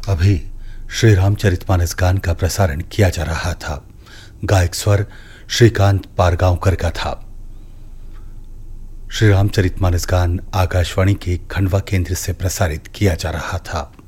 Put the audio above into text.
अभी श्री रामचरितमानस गान का प्रसारण किया जा रहा था। गायक स्वर श्रीकांत पारगांवकर का था। श्री रामचरितमानस गान आकाशवाणी के खंडवा केंद्र से प्रसारित किया जा रहा था।